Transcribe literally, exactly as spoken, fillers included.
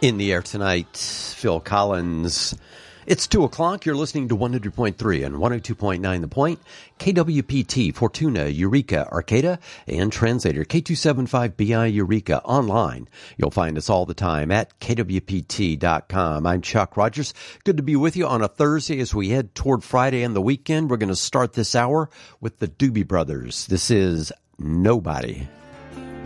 In the air tonight, Phil Collins. It's two o'clock. You're listening to one hundred point three and one oh two point nine The Point, K W P T, Fortuna, Eureka, Arcata, and Translator K two seventy-five B I Eureka online. You'll find us all the time at K W P T dot com. I'm Chuck Rogers. Good to be with you on a Thursday as we head toward Friday and the weekend. We're going to start this hour with the Doobie Brothers. This is Nobody.